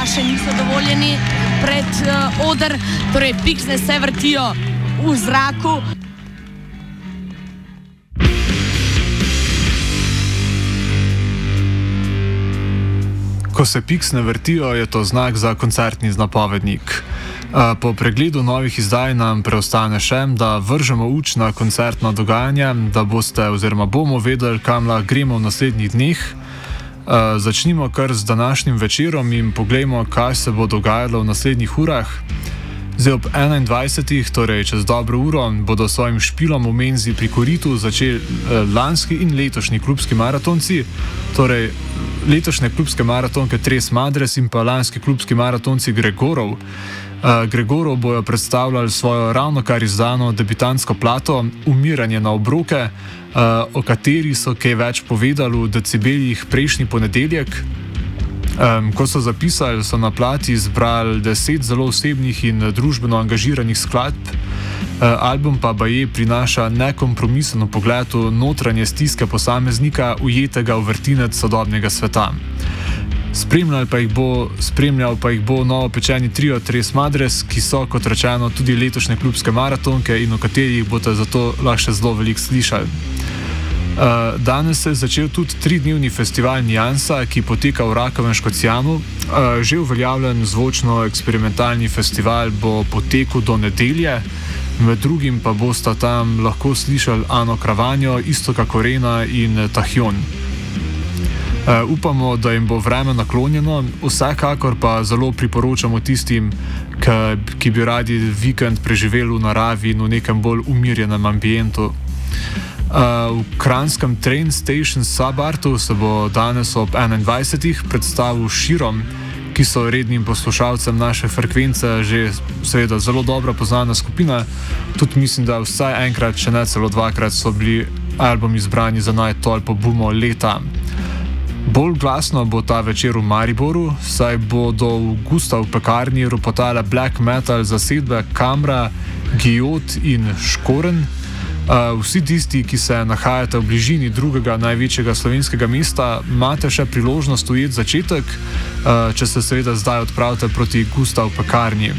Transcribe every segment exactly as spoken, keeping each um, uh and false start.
še niso dovoljeni pred uh, oder, torej piksne se vrtijo v zraku. Ko se piksne vrtijo, je to znak za koncertni napovednik. Po pregledu novih izdaj nam preostane še, da vržemo uč na koncertno dogajanje, da boste oziroma bomo vedeli, kam lahko gremo v naslednjih dneh. Začnimo kar z današnjim večerom in poglejmo, kaj se bo dogajalo v naslednjih urah. Zdaj ob enaindvajsetih, torej čez dobro uro, bodo s svojim špilom v Menzi pri Koritu začeli lanski in letošnji klubski maratonci, torej letošnje klubske maratonke Tres Madres in pa lanski klubski maratonci Gregorov. Uh, Gregorov bojo predstavljali svojo ravno kar izdano debitantsko plato Umiranje na obroke, uh, o kateri so kaj več povedali v decibelih prejšnji ponedeljek. Um, ko so zapisali, so na plati izbrali deset zelo osebnih in družbeno angažiranih skladb. Uh, album pa baje prinaša nekompromisen pogled v notranje stiske posameznika, ujetega v vrtinec sodobnega sveta. Spremljal pa jih bo, spremljal pa jih bo novopečeni trio Tres Madres, ki so, kot rečeno, tudi letošnje klubske maratonke in o katerih boste zato lahko še zelo veliko slišali. Uh, danes se je začel tudi tridnevni festival Niansa, ki poteka v Rakovem Škocjanu. Uh, že uveljavljen zvočno-eksperimentalni festival bo potekel do nedelje, med drugim pa bosta tam lahko slišali Ano Kravanjo, Istoka Korena in Tahjon. Uh, upamo, da jim bo vreme naklonjeno, vsekakor pa zelo priporočamo tistim, ki, ki bi radi vikend preživeli v naravi in v nekem bolj umirjenem ambientu. Uh, v kranjskem Train Station Sabartu se bo danes ob enaindvajsetih predstavil Širom, ki so rednim poslušalcem naše frekvence že seveda zelo dobro poznana skupina. Tudi mislim, da vsaj enkrat, če ne celo dvakrat, so bili albumi izbrani za najtolpo bumo leta. Bolj glasno bo ta večer v Mariboru, saj bodo v Gustav pekarni ropotale black metal zasedbe Kamra, Giot in Škoren. Uh, vsi tisti, ki se nahajate v bližini drugega največjega slovenskega mesta, imate še priložnost ujeti začetek, uh, če se seveda zdaj odpravite proti Gustav pekarni.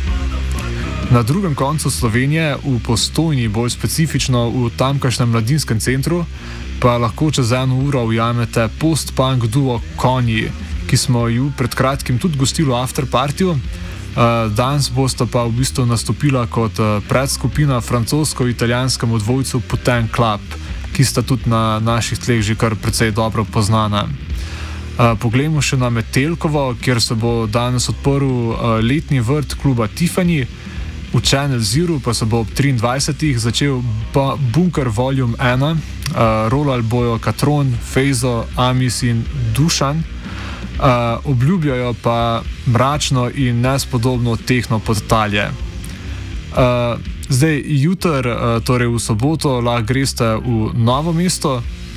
Na drugem koncu Slovenije, v Postojni, bolj specifično v tamkajšnjem mladinskem centru, pa lahko čez eno uro ujamete post-punk duo Konji, ki smo ju pred kratkim tudi gostili v afterpartiju. Uh, danes bosta pa v bistvu nastopila kot uh, predskupina francosko-italijanskemu dvojcu Putain Club, ki sta tudi na naših tleh že kar precej dobro poznana. Uh, poglejmo še na Metelkovo, kjer se bo danes odprl uh, letni vrt kluba Tiffany. V Channel Zero pa se bo ob triindvajsetih začel ba- Bunker Volume ena, uh, rolali bojo Katron, Fejzo, Amis in Dušan. Uh, obljubljajo pa mračno in nespodobno tehno podtalje. Uh, zdaj, jutr, uh, torej v soboto, lahko greste v Novo mesto,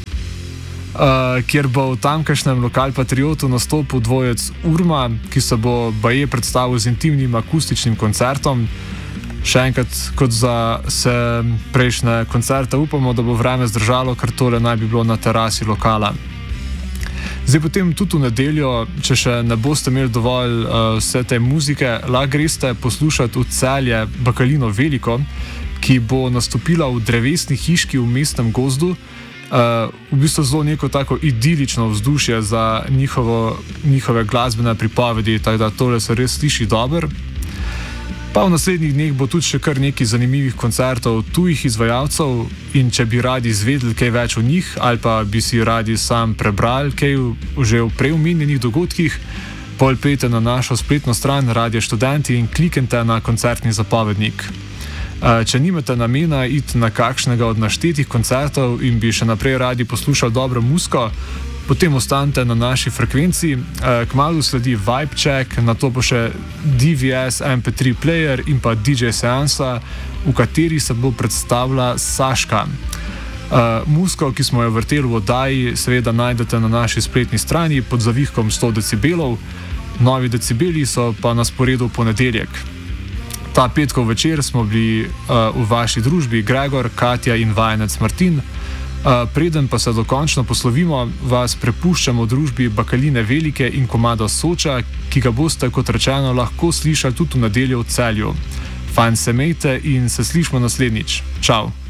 uh, kjer bo v tamkajšnjem Lokal Patriotu nastopil dvojec Urma, ki se bo baje predstavil z intimnim akustičnim koncertom. Še enkrat, kot za se prejšnje koncerte, upamo, da bo vreme zdržalo, ker tole naj bi bilo na terasi lokala. Zdaj potem tudi v nedeljo, če še ne boste imeli dovolj uh, vse te muzike, lahko greste poslušati v Celje Bakalino Veliko, ki bo nastopila v drevesni hiški v mestnem gozdu. Uh, v bistvu zelo neko tako idilično vzdušje za njihovo, njihove glasbene pripovedi, tako da tole se res sliši dobro. Pa v naslednjih dneh bo tudi še kar nekaj zanimivih koncertov tujih izvajalcev in če bi radi izvedeli kaj več o njih ali pa bi si radi sam prebrali kaj že v preomenjenih dogodkih, pol pejte na našo spletno stran Radio Študenti in kliknite na koncertni zapovednik. Če nimate namena iti na kakšnega od naštetih koncertov in bi še naprej radi poslušali dobro muziko, potem ostanite na naši frekvenci. Kmalu sledi Vibe Check, nato pa še D V S M P tri player in pa D J seansa, v kateri se bo predstavila Saška. Uh, muziko, ki smo jo vrteli v oddaji, seveda najdete na naši spletni strani pod zavihkom sto decibelov. Novi decibeli so pa na sporedu v ponedeljek. Ta petkov večer smo bili uh, v vaši družbi Gregor, Katja in vajenec Martin. Preden pa se dokončno poslovimo, vas prepuščamo v družbi Bakaline Velike in komada Soča, ki ga boste, kot rečeno, lahko slišali tudi v nedeljo v Celju. Fajn se imejte in se slišmo naslednjič. Čau!